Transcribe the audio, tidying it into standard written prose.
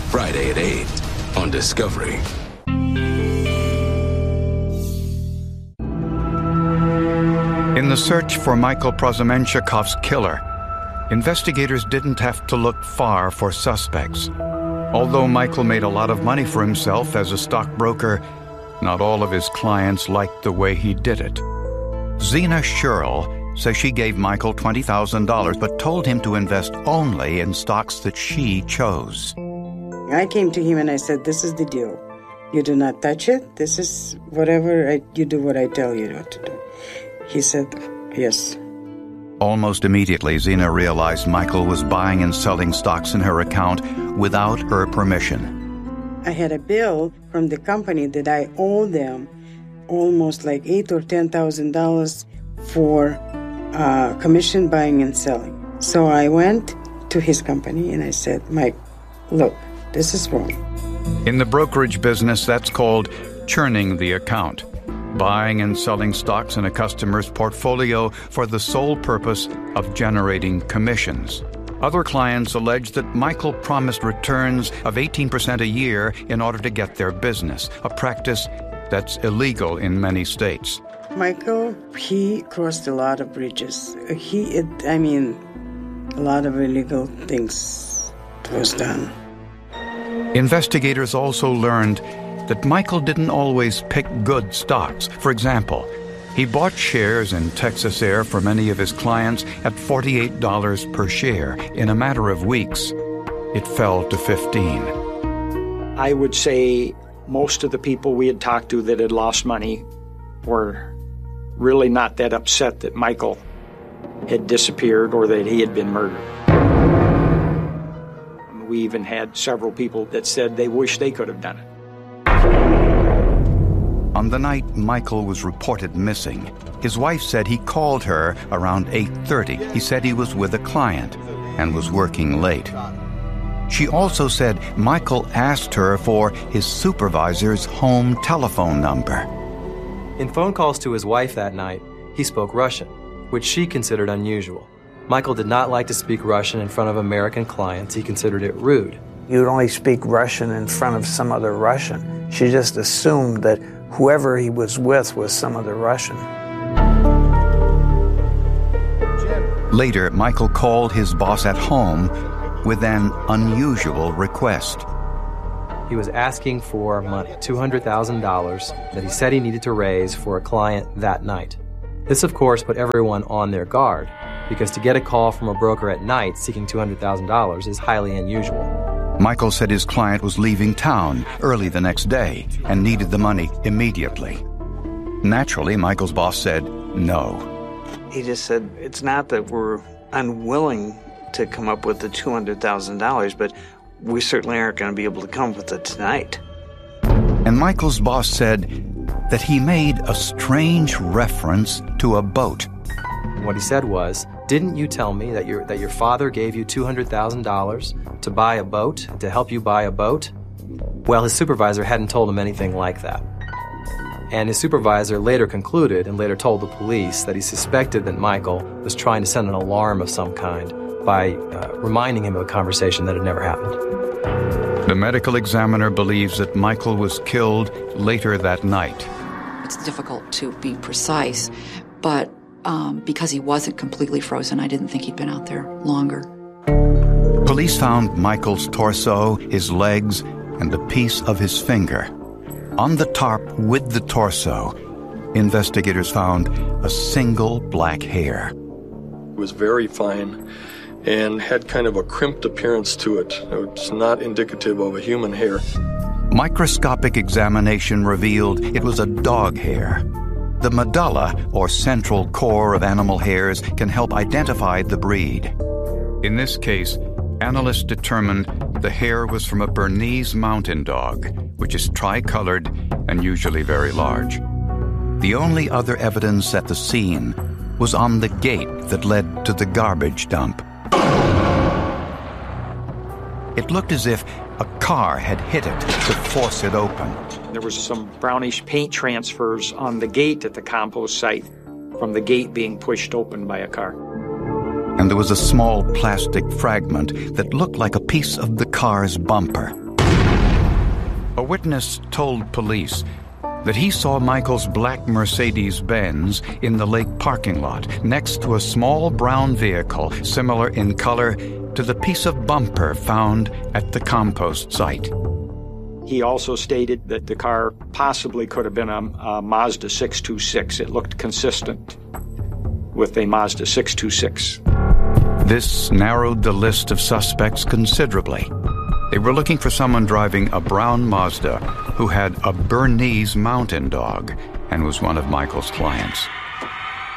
Friday at 8 on Discovery. In the search for Michael Prozomenchakov's killer, investigators didn't have to look far for suspects. Although Michael made a lot of money for himself as a stockbroker, not all of his clients liked the way he did it. Zena Sherrill says she gave Michael $20,000 but told him to invest only in stocks that she chose. I came to him and I said, this is the deal. You do not touch it. This is whatever, you do what I tell you not to do. He said, yes. Almost immediately, Zena realized Michael was buying and selling stocks in her account without her permission. I had a bill from the company that I owed them almost like $8,000 or $10,000 for commission buying and selling. So I went to his company and I said, Mike, look, this is wrong. In the brokerage business, that's called churning the account. Buying and selling stocks in a customer's portfolio for the sole purpose of generating commissions. Other clients allege that Michael promised returns of 18% a year in order to get their business, a practice that's illegal in many states. Michael, he crossed a lot of bridges. A lot of illegal things was done. Investigators also learned that Michael didn't always pick good stocks. For example, he bought shares in Texas Air for many of his clients at $48 per share. In a matter of weeks, it fell to $15. I would say most of the people we had talked to that had lost money were really not that upset that Michael had disappeared or that he had been murdered. We even had several people that said they wish they could have done it. On the night Michael was reported missing, his wife said he called her around 8:30. He said he was with a client and was working late. She also said Michael asked her for his supervisor's home telephone number. In phone calls to his wife that night, he spoke Russian, which she considered unusual. Michael did not like to speak Russian in front of American clients. He considered it rude. You would only speak Russian in front of some other Russian. She just assumed that whoever he was with was some other Russian. Later, Michael called his boss at home with an unusual request. He was asking for money, $200,000, that he said he needed to raise for a client that night. This, of course, put everyone on their guard, because to get a call from a broker at night seeking $200,000 is highly unusual. Michael said his client was leaving town early the next day and needed the money immediately. Naturally, Michael's boss said no. He just said, it's not that we're unwilling to come up with the $200,000, but we certainly aren't going to be able to come up with it tonight. And Michael's boss said that he made a strange reference to a boat. What he said was, didn't you tell me that your father gave you $200,000 to buy a boat, to help you buy a boat? Well, his supervisor hadn't told him anything like that. And his supervisor later concluded and later told the police that he suspected that Michael was trying to send an alarm of some kind by reminding him of a conversation that had never happened. The medical examiner believes that Michael was killed later that night. It's difficult to be precise, but because he wasn't completely frozen, I didn't think he'd been out there longer. Police found Michael's torso, his legs, and a piece of his finger. On the tarp with the torso, investigators found a single black hair. It was very fine and had kind of a crimped appearance to it. It's not indicative of a human hair. Microscopic examination revealed it was a dog hair. The medulla, or central core of animal hairs, can help identify the breed. In this case, analysts determined the hair was from a Bernese mountain dog, which is tricolored and usually very large. The only other evidence at the scene was on the gate that led to the garbage dump. It looked as if a car had hit it to force it open. There was some brownish paint transfers on the gate at the compost site from the gate being pushed open by a car. And there was a small plastic fragment that looked like a piece of the car's bumper. A witness told police that he saw Michael's black Mercedes-Benz in the lake parking lot next to a small brown vehicle similar in color to the piece of bumper found at the compost site. He also stated that the car possibly could have been a Mazda 626. It looked consistent with a Mazda 626. This narrowed the list of suspects considerably. They were looking for someone driving a brown Mazda who had a Bernese Mountain Dog and was one of Michael's clients.